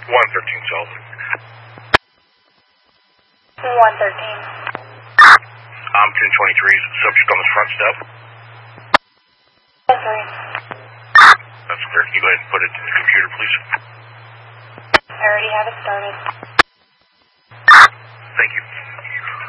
113 Sullivan. 113. I'm 1023's subject on the front step. 3. That's clear. Can you go ahead and put it in the computer, please? I already have it started. Thank you.